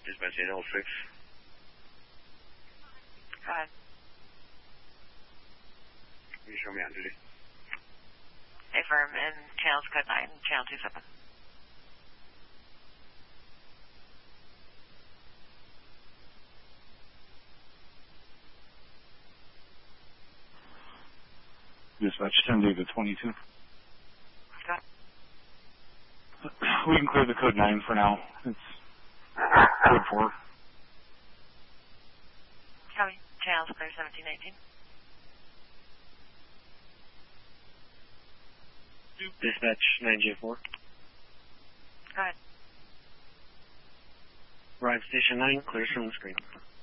Dispatch 806. Go ahead. Can you show me on duty? Affirm, and channel's code 9, channel 27. Dispatch 10 David 22. Go. We can clear the code 9 for now. It's code 4. Copy. Channel's clear 1718. Dispatch 9J4. Go ahead. Arrive Station 9, clear from the screen.